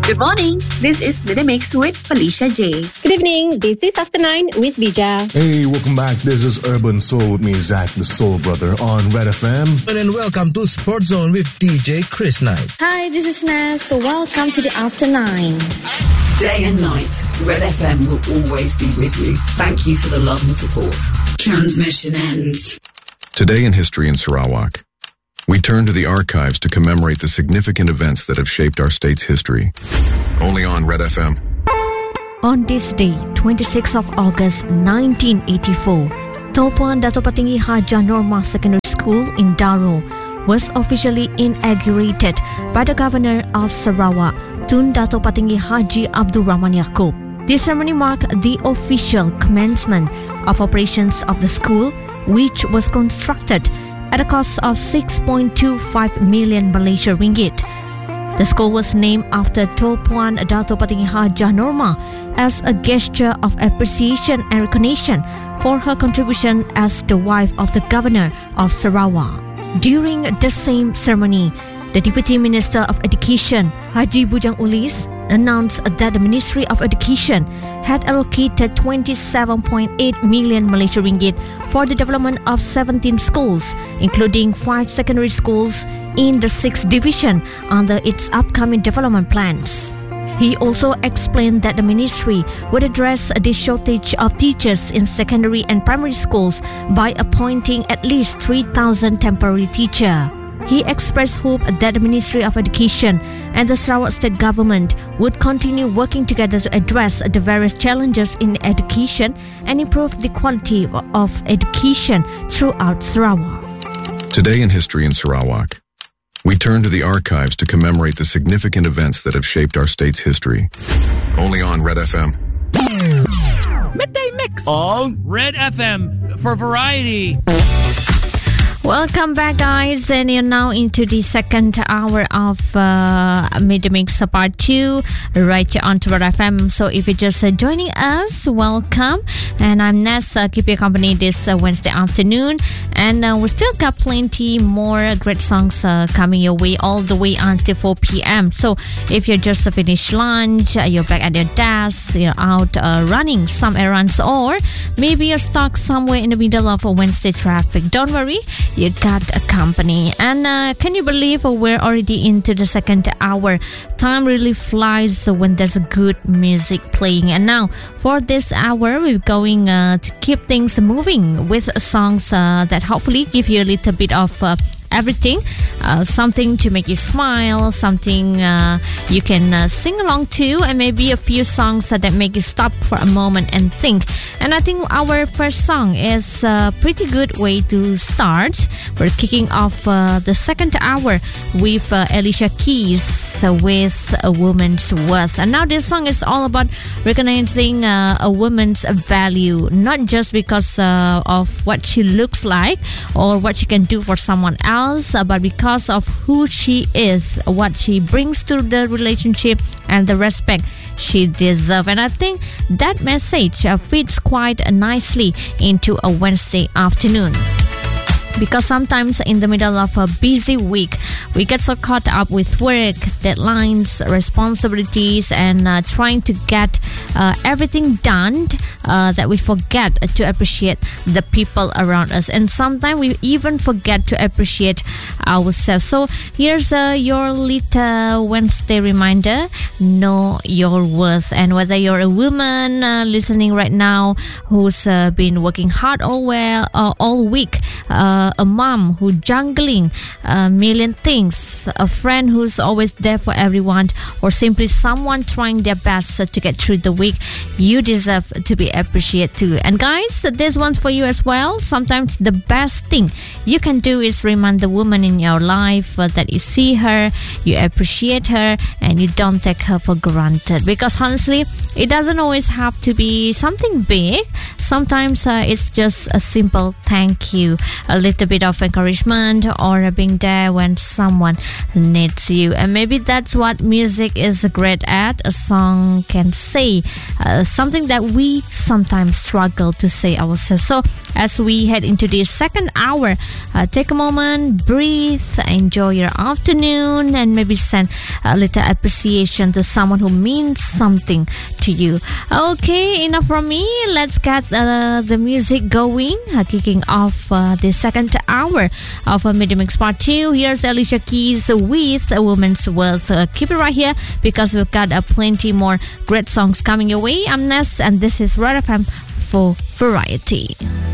Good morning. This is Midday Mix with Felicia J. Good evening. This is After 9 with Bija. Hey, welcome back. This is Urban Soul with me, Zach, the Soul Brother, on Red FM. And welcome to Sports Zone with DJ Chris Knight. Hi, this is Naz. So welcome to the After 9. Day and night, Red FM will always be with you. Thank you for the love and support. Transmission ends. Today in history in Sarawak, we turn to the archives to commemorate the significant events that have shaped our state's history. Only on Red FM. On this day, 26th of August 1984, Topuan Dato' Patinggi Haja Norma Secondary School in Daro was officially inaugurated by the Governor of Sarawak, Tun Dato' Patinggi Haji Abdul Rahman Yaakob. This ceremony marked the official commencement of operations of the school, which was constructed at a cost of 6.25 million Malaysia ringgit. The school was named after Topuan Dato' Patinggi Haja Norma as a gesture of appreciation and recognition for her contribution as the wife of the Governor of Sarawak. During the same ceremony, the Deputy Minister of Education, Haji Bujang Ulis, announced that the Ministry of Education had allocated 27.8 million Malaysia ringgit for the development of 17 schools, including 5 secondary schools in the 6th division under its upcoming development plans. He also explained that the ministry would address the shortage of teachers in secondary and primary schools by appointing at least 3,000 temporary teachers. He expressed hope that the Ministry of Education and the Sarawak State Government would continue working together to address the various challenges in education and improve the quality of education throughout Sarawak. Today in history in Sarawak, we turn to the archives to commemorate the significant events that have shaped our state's history. Only on Red FM. Midday Mix on Red FM for variety. Welcome back, guys, and you're now into the second hour of Midday Mix Part 2 right here on Red FM. So if you're just joining us, welcome. And I'm Ness, keep you company this Wednesday afternoon. And we still got plenty more great songs coming your way all the way until 4 p.m. So if you're just finished lunch, you're back at your desk, you're out running some errands, or maybe you're stuck somewhere in the middle of a Wednesday traffic, don't worry. You got a company. And can you believe we're already into the second hour? Time really flies when there's a good music playing. And now for this hour, we're going to keep things moving with songs that hopefully give you a little bit of everything, something to make you smile, something you can sing along to, and maybe a few songs that make you stop for a moment and think. And I think our first song is a pretty good way to start. We're kicking off the second hour with Alicia Keys with A Woman's Worth. And now this song is all about recognizing a woman's value, not just because of what she looks like or what she can do for someone else, but because of who she is, what she brings to the relationship, and the respect she deserves. And I think that message fits quite nicely into a Wednesday afternoon. Because sometimes in the middle of a busy week, we get so caught up with work, deadlines, responsibilities, and trying to get everything done that we forget to appreciate the people around us. And sometimes we even forget to appreciate ourselves. So here's your little Wednesday reminder. Know your worth. And whether you're a woman listening right now who's been working hard all week, a mom who's juggling a million things, a friend who's always there for everyone, or simply someone trying their best to get through the week, you deserve to be appreciated too. And guys, this one's for you as well. Sometimes the best thing you can do is remind the woman in your life that you see her, you appreciate her, and you don't take her for granted. Because honestly, it doesn't always have to be something big. Sometimes it's just a simple thank you, a little bit of encouragement, or being there when someone needs you. And maybe that's what music is great at. A song can say something that we sometimes struggle to say ourselves. So as we head into the second hour. Take a moment, breathe, enjoy your afternoon, and maybe send a little appreciation to someone who means something to you. Okay, enough from me. Let's get the music going, kicking off the second hour of Midday Mix Part 2. Here's Alicia Keys with A Woman's Worth. Keep it right here because we've got plenty more great songs coming your way. I'm Ness, and this is Red FM for Variety.